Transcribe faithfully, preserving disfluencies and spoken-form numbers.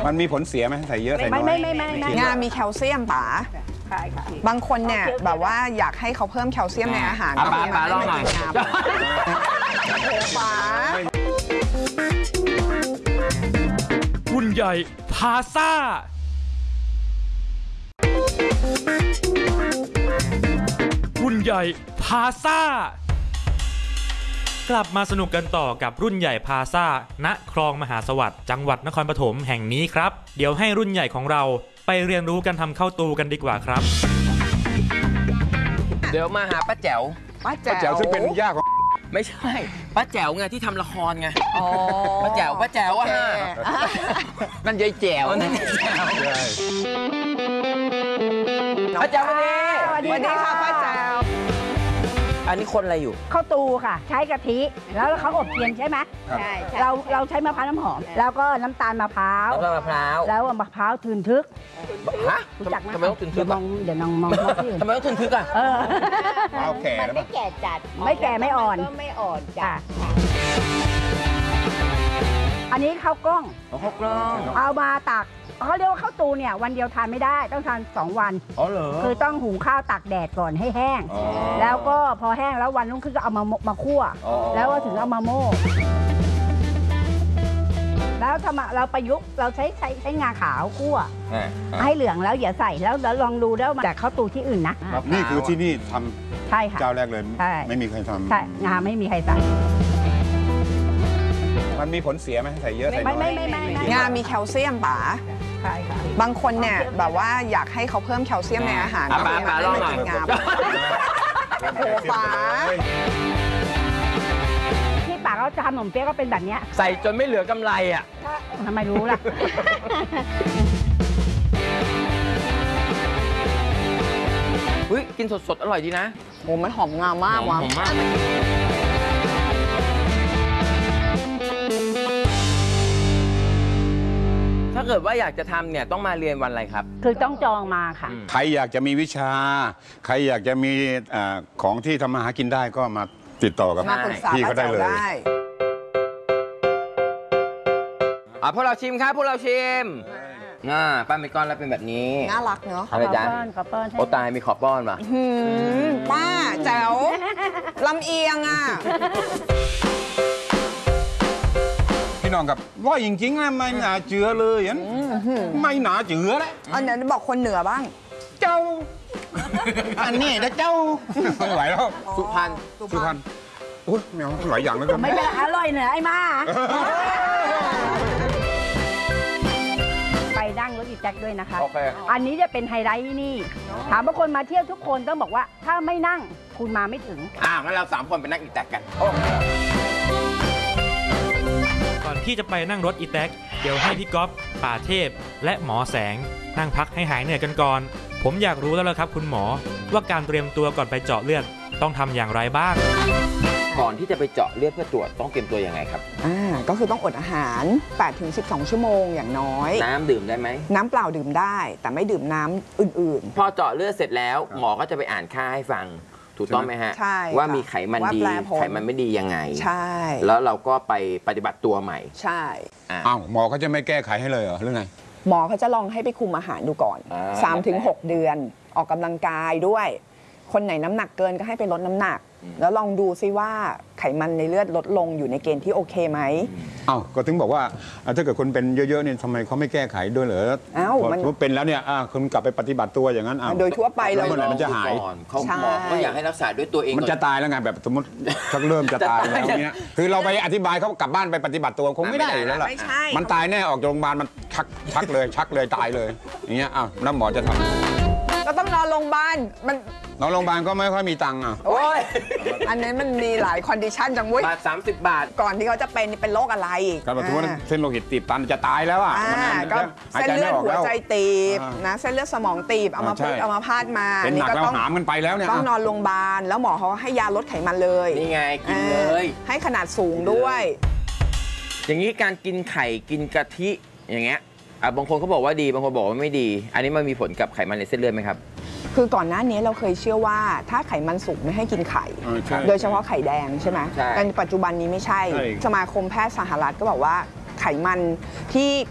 มันมีผลเสียไหมใส่เยอะใส่น้อยไม่ไม่ไม่ไม่ไม่งามีแคลเซียมป๋าใช่ค่ะบางคนเนี่ยแบบว่าอยากให้เขาเพิ่มแคลเซียมในอาหารป๋าป๋าลองหน่อยป๋ารุ่นใหญ่พาซ่ารุ่นใหญ่พาซ่ากลับมาสนุกกันต่อกับรุ่นใหญ่พาซ่าณคลองมหาสวัสดิ์จังหวัดนครปฐมแห่งนี้ครับเดี๋ยวให้รุ่นใหญ่ของเราไปเรียนรู้กันทำข้าวตูกันดีกว่าครับเดี๋ยวมาหาป้าแจ๋วป้าแจ๋วป้าแจ๋วซึ่งเป็นย่าของไม่ใช่ป้าแจ๋วไงที่ทำละครไงป้าแจ๋วป้าแจ๋วอ่ะนั่นยายแจ๋วนั่นยายแจ๋วป้าแจ๋ววันนี้สวัสดีค่ะป้าแจ๋วอันนี้คนอะไรอยู่ข้าวตูค่ะใช้กะทิแล้วเขาอบเทียนใช่ไหมใช่เราเราใช้มะพร้าวน้ำหอมแล้วก็น้ำตาลมะพร้าวน้ำตาลมะพร้าวแล้วมะพร้าวทืนทึกฮะรู้จักไหมทำไมต้องทืนทึกมองเดี๋ยวน้องมองที่อื่นทำไมต้องทืนทึกอ่ะเออมะพร้าวแก่มันไม่แก่จัดไม่แก่ไม่อ่อนก็ไม่อ่อนจ้ะอันนี้ข้าวกล้องข้าวกล้องเอามาตักเขาเรียกว่าข้าวตูเนี่ยวันเดียวทานไม่ได้ต้องทานสองวันอ๋อเหรอคือต้องหุงข้าวตากแดดก่อนให้แห้งแล้วก็พอแห้งแล้ววันรุ่งขึ้นก็เอามามาคั่วแล้วก็ถึงเอามาโม่แล้วทำเราประยุกต์เราใช้ใช้ใช้งาขาวคั่วให้เหลืองแล้วอย่าใส่แล้วแล้วลองดูแล้วจากข้าวตูที่อื่นนะนี่คือที่นี่ทำใช่ค่ะเจ้าแรกเลยไม่มีใครทำใช่งาไม่มีใครใส่มันมีผลเสียไหมใส่เยอะใส่น้อยไม่ไม่ไม่ไม่งามีแคลเซียมป๋าใช่ค่ะบางคนเนี่ยแบบว่าอยากให้เขาเพิ่มแคลเซียมในอาหารป๋าป๋าลองหน่อยโอ้ป๋าที่ป๋าเขาจะทำขนมเปี๊ยะก็เป็นแบบนี้ใส่จนไม่เหลือกำไรอ่ะทำไมรู้ล่ะเฮ้ยกินสดๆอร่อยดีนะโอ้มันหอมงามากว่ะหอมมากถ้าเกิดว่าอยากจะทำเนี่ยต้องมาเรียนวันอะไรครับคือต้องจองมาค่ะใครอยากจะมีวิชาใครอยากจะมีของที่ทำมาหากินได้ก็มาติดต่อกับพี่เขาได้เลยอ่ะพวกเราชิมครับพวกเราชิมน่าป้าเป็นก้อนแล้วเป็นแบบนี้น่ารักเนาะอะไรจ๊ะโอ้ตายมีขอป้อนป่ะป้าแจ๋วลำเอียงอ่ะพี่น้องกับว่าจริงๆนะไม่หนาเจือเลยอันไม่หนาเจือเลยอันนี้บอกคนเหนือบ้างเจ้าอันนี้นะเจ้าไม่ไหวแล้วสุพรรณสุพรรณโอ้ยแมวหลายอย่างแล้วกันไม่เป็นอร่อยเหนือไอ้มาไปนั่งรถอีแจ็คด้วยนะคะอันนี้จะเป็นไฮไลท์ที่นี่ถามว่าคนมาเที่ยวทุกคนต้องบอกว่าถ้าไม่นั่งคุณมาไม่ถึงอ่างั้นเราสามคนไปนั่งอีแจ็คกันก่อนที่จะไปนั่งรถอีแท็กเดี๋ยวให้พี่ก๊อฟป่าเทพและหมอแสงนั่งพักให้หายเหนื่อยกันก่อนผมอยากรู้แล้วละครับคุณหมอว่าการเตรียมตัวก่อนไปเจาะเลือดต้องทำอย่างไรบ้างก่อนที่จะไปเจาะเลือดเพื่อตรวจต้องเตรียมตัวยังไงครับอ่าก็คือต้องอดอาหาร แปดถึงสิบสอง ชั่วโมงอย่างน้อยน้ำดื่มได้ไหมน้ำเปล่าดื่มได้แต่ไม่ดื่มน้ำอื่นๆพอเจาะเลือดเสร็จแล้วหมอก็จะไปอ่านค่าให้ฟังถูกต้องไหมฮะใช่ว่ามีไขมันดีไขมันไม่ดียังไงใช่แล้วเราก็ไปปฏิบัติตัวใหม่ใช่อ้าวหมอเขาจะไม่แก้ไขให้เลยเหรอหรือไงหมอเขาจะลองให้ไปคุมอาหารดูก่อน สามถึงหก เดือนออกกำลังกายด้วยคนไหนน้ำหนักเกินก็ให้ไปลดน้ำหนักแล้วลองดูซิว่าไขมันในเลือดลดลงอยู่ในเกณฑ์ที่โอเคไหมอ้าวก็ถึงบอกว่าถ้าเกิดคนเป็นเยอะๆเนี่ยทำไมเขาไม่แก้ไขด้วยเหรออ้าวมันเป็นแล้วเนี่ยคุณกลับไปปฏิบัติตัวอย่างนั้นอ้าวโดยทั่วไปแล้วมันมันจะหายเขาหมอก็อยากให้รักษาด้วยตัวเองมันจะตายแล้วไงแบบสมมติชักเริ่มจะตายแล้วเนี่ยคือเราไปอธิบายเขากลับบ้านไปปฏิบัติตัวคงไม่ได้แล้วล่ะมันตายแน่ออกจากโรงพยาบาลมันชักชักเลยชักเลยตายเลยอย่างเงี้ยอ้าวแล้วหมอจะทำก็ต้องนอนโรงพยาบาลมันนอนโรงพยาบาลก็ไม่ค่อยมีตังค์อ่ะโอ้ยอันนี้มันมีหลายคอนดิชันจังเว้ยบาทสามสิบบาทก่อนที่เขาจะเป็นเป็นโรคอะไรก็แบบว่าเส้นโลหิตตีบตันจะตายแล้วอ่ะก็เส้นเลือดหัวใจตีบนะเส้นเลือดสมองตีบเอามาพูดเอามาพาดมาเป็นหนักแล้วหามกันไปแล้วเนี่ยต้องนอนโรงพยาบาลแล้วหมอเขาให้ยาลดไขมันเลยนี่ไงกินเลยให้ขนาดสูงด้วยอย่างนี้การกินไข่กินกะทิอย่างเงี้ยบางคนเขาบอกว่าดีบางคนบอกว่าไม่ดีอันนี้มันมีผลกับไขมันในเส้นเลือดไหมครับคือก่อนหน้านี้เราเคยเชื่อว่าถ้าไขมันสูงไม่ให้กินไข่โดยเฉพาะไข่แดงใช่ไหมแต่ปัจจุบันนี้ไม่ใช่สมาคมแพทย์สหรัฐก็บอกว่าไขมันที่